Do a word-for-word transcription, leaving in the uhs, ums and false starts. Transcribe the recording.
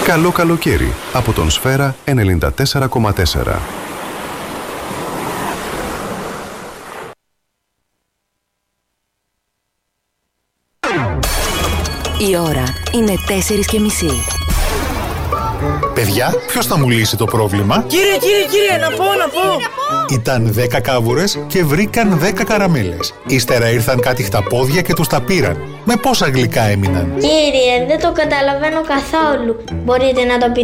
Καλό καλοκαίρι από τον Σφαίρα ενενήντα τέσσερα κόμμα τέσσερα. Η ώρα είναι τέσσερις και μισή. Παιδιά, ποιος θα μου λύσει το πρόβλημα? Κύριε, κύριε, κύριε, να πω, να πω. Ήταν δέκα κάβουρες και βρήκαν δέκα καραμέλες. Ύστερα ήρθαν κάτι χταπόδια και τους τα πήραν. Με πόσα γλυκά έμειναν? Κύριε, δεν το καταλαβαίνω καθόλου. Μπορείτε να το πείτε